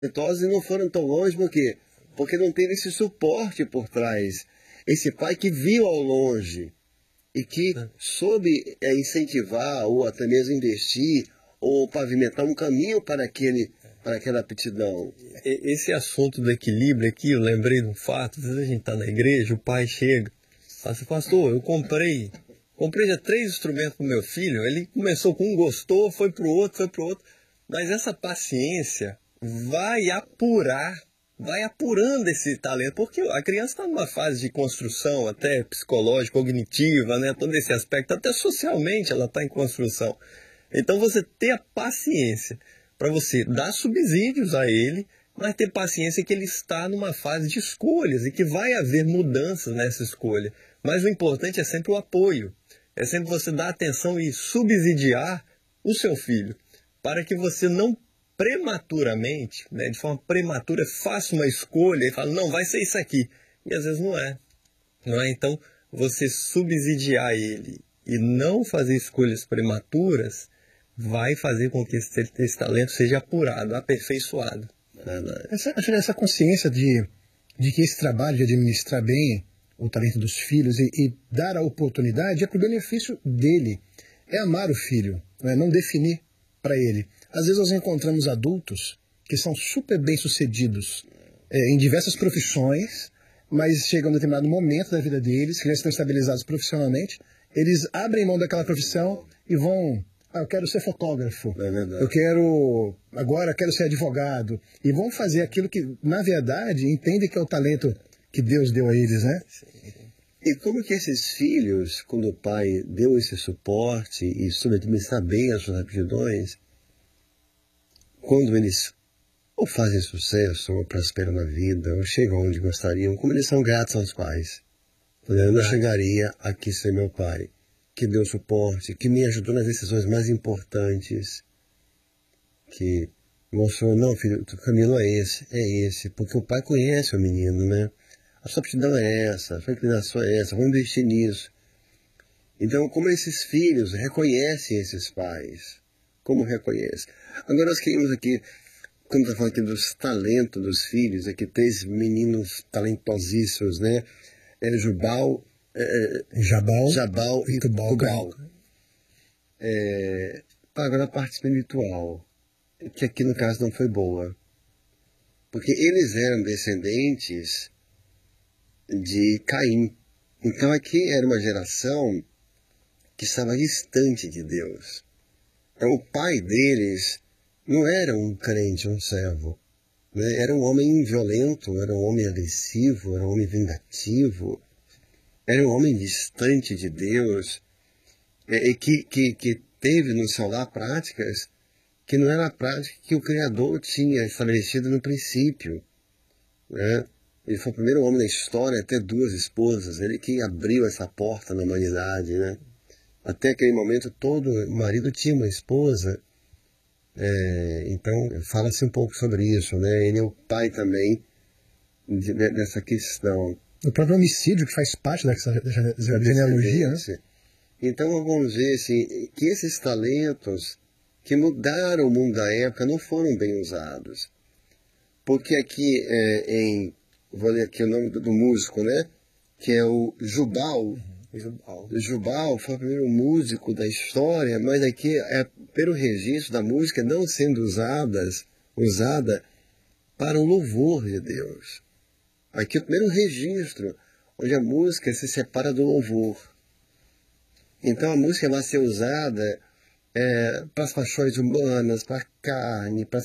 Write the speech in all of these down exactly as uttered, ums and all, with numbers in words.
talentosos e não foram tão longe, por quê? Porque não teve esse suporte por trás. Esse pai que viu ao longe e que soube é, incentivar ou até mesmo investir ou pavimentar um caminho para, aquele, para aquela aptidão. Esse assunto do equilíbrio aqui, eu lembrei de um fato. Às vezes a gente está na igreja, o pai chega, fala assim, pastor, eu comprei, comprei já três instrumentos para o meu filho, ele começou com um, gostou, foi para o outro, foi para o outro, mas essa paciência vai apurar, vai apurando esse talento, porque a criança está numa fase de construção, até psicológica, cognitiva, né? Todo esse aspecto, até socialmente ela está em construção. Então você ter a paciência para você dar subsídios a ele, mas ter paciência que ele está numa fase de escolhas e que vai haver mudanças nessa escolha. Mas o importante é sempre o apoio, é sempre você dar atenção e subsidiar o seu filho, para que você não prematuramente, né, de forma prematura, faça uma escolha e fala, não, vai ser isso aqui. E às vezes não é. Não é? Então, você subsidiar ele e não fazer escolhas prematuras vai fazer com que esse, esse talento seja apurado, aperfeiçoado. Essa, essa consciência de, de que esse trabalho de administrar bem o talento dos filhos e, e dar a oportunidade é para o benefício dele. É amar o filho, não é não definir para ele. Às vezes nós encontramos adultos que são super bem-sucedidos é, em diversas profissões, mas chega um determinado momento da vida deles, que já estão estabilizados profissionalmente, eles abrem mão daquela profissão e vão, ah, eu quero ser fotógrafo, É eu quero, agora quero ser advogado, e vão fazer aquilo que, na verdade, entendem que é o talento que Deus deu a eles, né? E como que esses filhos, quando o pai deu esse suporte e soube administrar bem as suas aptidões, quando eles ou fazem sucesso, ou prosperam na vida, ou chegam onde gostariam, como eles são gratos aos pais. Eu não chegaria aqui sem meu pai, que deu suporte, que me ajudou nas decisões mais importantes, que mostrou, não filho, o caminho é esse, é esse, porque o pai conhece o menino, né? A sua aptidão é essa, a sua inclinação é essa, vamos investir nisso. Então, como esses filhos reconhecem esses pais? Como reconhecem? Agora nós queremos aqui, quando está falando aqui dos talentos dos filhos, aqui três meninos talentosíssimos, né? É Jubal, é, Jabal, Jabal e Tubal. Tubal. É, agora a parte espiritual, que aqui no caso não foi boa. Porque eles eram descendentes de Caim. Então aqui era uma geração que estava distante de Deus. Então o pai deles não era um crente, um servo. Né? Era um homem violento, era um homem agressivo, era um homem vingativo, era um homem distante de Deus, e que, que, que teve no seu lar práticas que não era a prática que o Criador tinha estabelecido no princípio. Né? Ele foi o primeiro homem da história a ter duas esposas, ele que abriu essa porta na humanidade. Né? Até aquele momento todo marido tinha uma esposa. É, então fala-se um pouco sobre isso, né? Ele é o pai também de, de, dessa questão. O próprio homicídio que faz parte dessa, dessa genealogia, né? Então vamos ver assim, que esses talentos que mudaram o mundo da época não foram bem usados. Porque aqui é, em, vou ler aqui o nome do, do músico, né? Que é o Jubal. Jubal. Jubal foi o primeiro músico da história, mas aqui é pelo registro da música não sendo usadas, usada para o louvor de Deus. Aqui é o primeiro registro onde a música se separa do louvor. Então a música vai ser usada é, para as paixões humanas, para a carne, para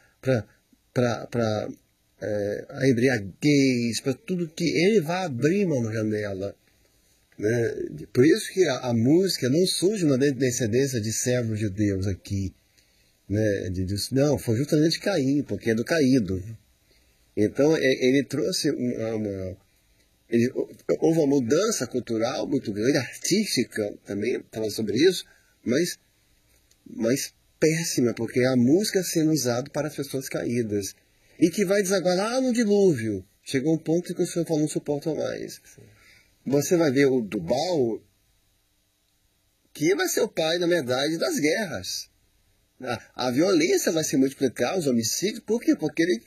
para é, a embriaguez, para tudo que ele vai abrir uma janela. Né? Por isso que a, a música não surge na descendência de servos de Deus aqui. Né? De, de, não, foi justamente Caim, porque é do caído. Então ele trouxe uma, uma ele, houve uma mudança cultural muito grande, artística também, estava sobre isso, mas, mas péssima, porque é a música sendo usada para as pessoas caídas. E que vai desaguar lá no dilúvio. Chegou um ponto que o Senhor falou, não suporta mais. Sim. Você vai ver o Tubal, que vai ser o pai, na verdade, das guerras. A, a violência vai se multiplicar, os homicídios, por quê? Porque ele